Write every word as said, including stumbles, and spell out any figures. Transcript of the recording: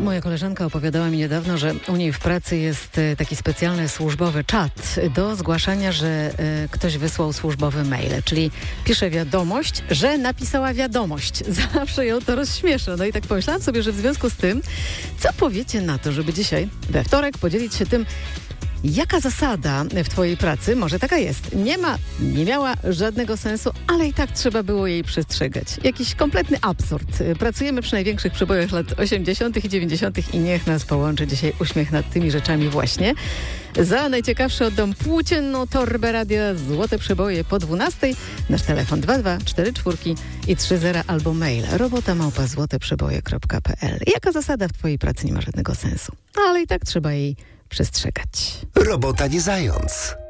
Moja koleżanka opowiadała mi niedawno, że u niej w pracy jest taki specjalny służbowy czat do zgłaszania, że ktoś wysłał służbowy mail, czyli pisze wiadomość, że napisała wiadomość. Zawsze ją to rozśmiesza. No i tak pomyślałam sobie, że w związku z tym, co powiecie na to, żeby dzisiaj, we wtorek, podzielić się tym, jaka zasada w twojej pracy, może taka jest, nie ma, nie miała żadnego sensu, ale i tak trzeba było jej przestrzegać. Jakiś kompletny absurd. Pracujemy przy największych przebojach lat osiemdziesiątych i dziewięćdziesiątych i niech nas połączy dzisiaj uśmiech nad tymi rzeczami właśnie. Za najciekawsze oddam płócienną torbę radia Złote Przeboje po dwunastej. Nasz telefon dwa dwa cztery cztery i trzy zero albo mail robota małpa złoteprzeboje kropka p l. Jaka zasada w twojej pracy nie ma żadnego sensu, ale i tak trzeba jej przestrzegać. Robota nie zając.